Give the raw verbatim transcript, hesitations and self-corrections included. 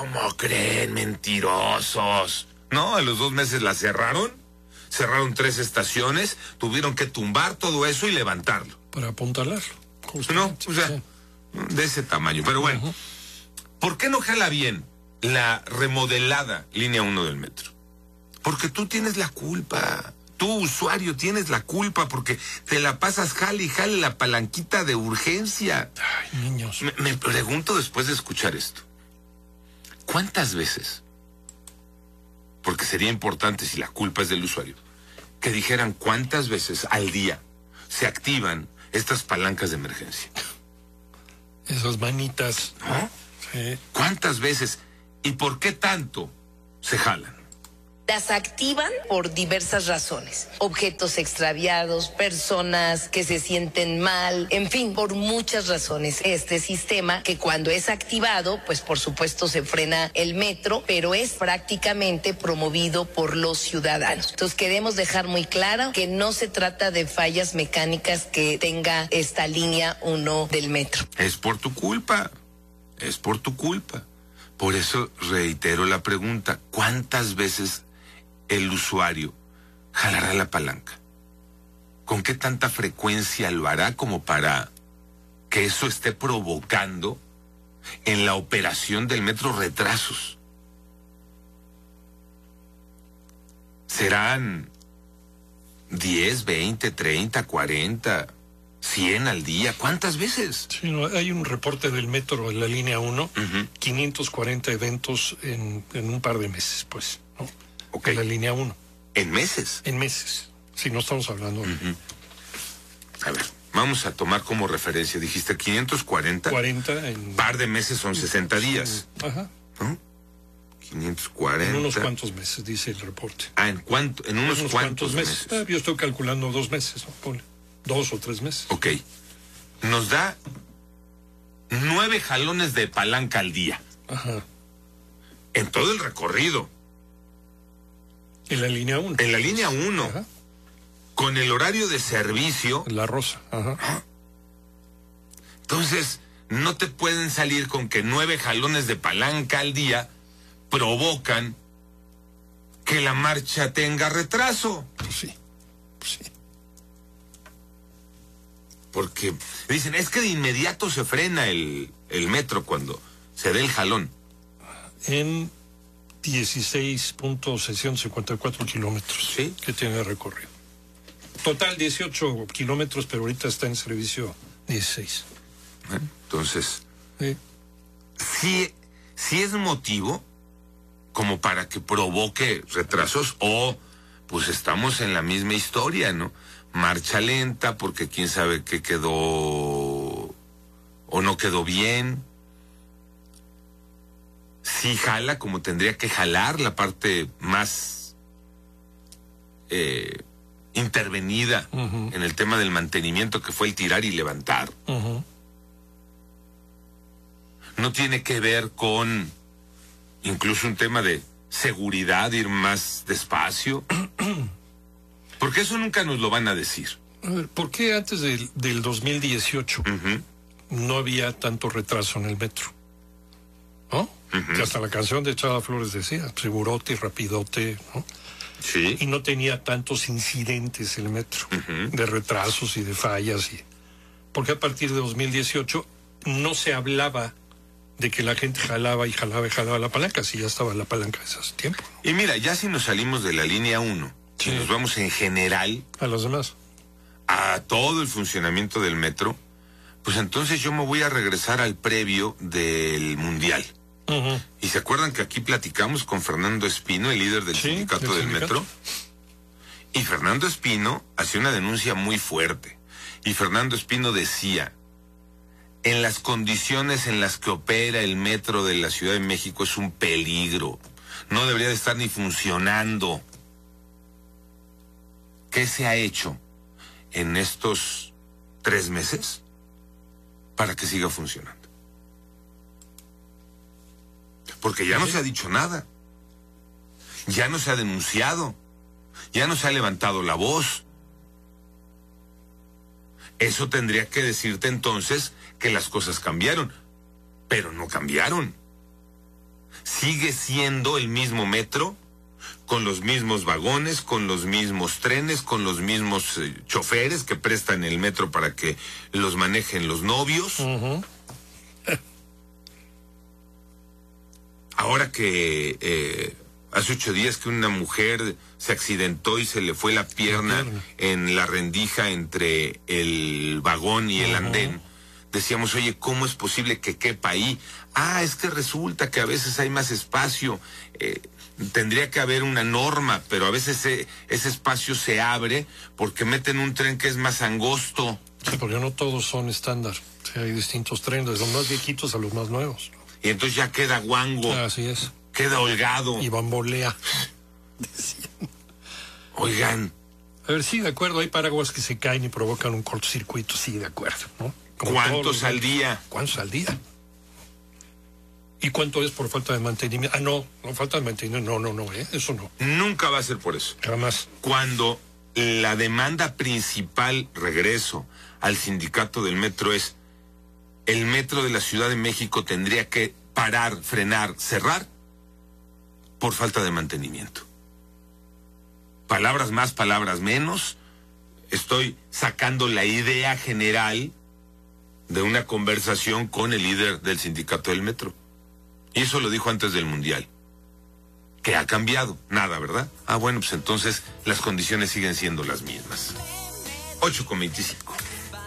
¿Cómo creen, mentirosos? No, a los dos meses la cerraron, cerraron tres estaciones, tuvieron que tumbar todo eso y levantarlo. Para apuntalarlo. No, o sea, sí. de ese tamaño. Pero bueno, uh-huh. ¿por qué no jala bien la remodelada línea uno del metro? Porque tú tienes la culpa. Tú, usuario, tienes la culpa porque te la pasas jale y jale la palanquita de urgencia. Ay, niños. Me, me pregunto después de escuchar esto, ¿cuántas veces? Porque sería importante, si la culpa es del usuario, que dijeran cuántas veces al día se activan estas palancas de emergencia. Esas manitas. ¿No? Sí. ¿Cuántas veces? ¿Y por qué tanto se jalan? Las activan por diversas razones. Objetos extraviados, personas que se sienten mal, en fin, por muchas razones. Este sistema, que cuando es activado, pues por supuesto se frena el metro, pero es prácticamente promovido por los ciudadanos. Entonces queremos dejar muy claro que no se trata de fallas mecánicas que tenga esta línea uno del metro. Es por tu culpa, es por tu culpa. Por eso reitero la pregunta, ¿cuántas veces el usuario jalará la palanca? ¿Con qué tanta frecuencia lo hará como para que eso esté provocando en la operación del metro retrasos? ¿Serán diez, veinte, treinta, cuarenta, cien al día? ¿Cuántas veces? Sí, no, hay un reporte del metro en la línea uno, Uh-huh. quinientos cuarenta eventos en, en un par de meses, pues, ¿no? Okay. En la línea uno. ¿En meses? En meses. Si no estamos hablando. Uh-huh. A ver, vamos a tomar como referencia. Dijiste quinientos cuarenta. cuarenta en... Par de meses son sesenta días. Ajá. ¿No? quinientos cuarenta. En unos cuantos meses, dice el reporte. Ah, ¿en cuánto? En unos, en unos cuantos, cuantos meses. meses. Ah, yo estoy calculando dos meses, ¿no? Ponle. Dos o tres meses. Ok. Nos da nueve jalones de palanca al día. Ajá. En todo el recorrido. En la línea uno. En la línea uno. Ajá. Con el horario de servicio. La Rosa. Ajá. Entonces, no te pueden salir con que nueve jalones de palanca al día provocan que la marcha tenga retraso. Pues sí. Pues sí. Porque dicen, es que de inmediato se frena el, el metro cuando se dé el jalón. En dieciséis punto seiscientos cincuenta y cuatro kilómetros. Sí. Que tiene recorrido. Total dieciocho kilómetros, pero ahorita está en servicio dieciséis. ¿Eh? Entonces, Sí. sí, sí es motivo como para que provoque retrasos, o pues estamos en la misma historia, ¿no? Marcha lenta porque quién sabe qué quedó o no quedó bien. Sí jala como tendría que jalar la parte más eh, intervenida Uh-huh. en el tema del mantenimiento, que fue el tirar y levantar. Uh-huh. No tiene que ver con incluso un tema de seguridad, ir más despacio. Porque eso nunca nos lo van a decir. A ver, ¿por qué antes del, del dos mil dieciocho Uh-huh. no había tanto retraso en el metro? ¿No? Uh-huh. Que hasta la canción de Chava Flores decía, segurote y rapidote, ¿no? Sí. Y no tenía tantos incidentes el metro, Uh-huh. de retrasos y de fallas. Y... Porque a partir de dos mil dieciocho no se hablaba de que la gente jalaba y jalaba y jalaba la palanca, si ya estaba la palanca de ese tiempo, ¿no? Y mira, ya si nos salimos de la línea uno, si Sí. nos vamos en general A los demás. a todo el funcionamiento del metro, pues entonces yo me voy a regresar al previo del Mundial. Uh-huh. ¿Y se acuerdan que aquí platicamos con Fernando Espino, el líder del Sí, sindicato del del sindicato. metro? Y Fernando Espino hacía una denuncia muy fuerte. Y Fernando Espino decía, en las condiciones en las que opera el metro de la Ciudad de México es un peligro. No debería de estar ni funcionando. ¿Qué se ha hecho en estos tres meses para que siga funcionando? Porque ya no se ha dicho nada. Ya no se ha denunciado. Ya no se ha levantado la voz. Eso tendría que decirte entonces que las cosas cambiaron. Pero no cambiaron. Sigue siendo el mismo metro, con los mismos vagones, con los mismos trenes, con los mismos eh, choferes que prestan el metro para que los manejen los novios. Uh-huh. Ahora que eh, hace ocho días que una mujer se accidentó y se le fue la pierna, la pierna. en la rendija entre el vagón y el uh-huh. andén, decíamos, oye, ¿cómo es posible que quepa ahí? Ah, es que resulta que a veces hay más espacio. Eh, tendría que haber una norma, pero a veces ese, ese espacio se abre porque meten un tren que es más angosto. Sí, porque no todos son estándar. O sea, hay distintos trenes, desde los más viejitos a los más nuevos. Y entonces ya queda guango. Así es. Queda holgado. Y bambolea. Oigan. A ver, sí, de acuerdo, hay paraguas que se caen y provocan un cortocircuito, sí, de acuerdo, ¿no? Como ¿Cuántos al día? ¿Cuántos al día? ¿Y cuánto es por falta de mantenimiento? Ah, no, no falta de mantenimiento, no, no, no, ¿eh? Eso no. Nunca va a ser por eso. Jamás. Cuando la demanda principal, regreso al sindicato del metro, es el metro de la Ciudad de México tendría que parar, frenar, cerrar por falta de mantenimiento. Palabras más, palabras menos. Estoy sacando la idea general de una conversación con el líder del sindicato del metro. Y eso lo dijo antes del Mundial. ¿Qué ha cambiado? Nada, ¿verdad? Ah, bueno, pues entonces las condiciones siguen siendo las mismas. ocho con veinticinco.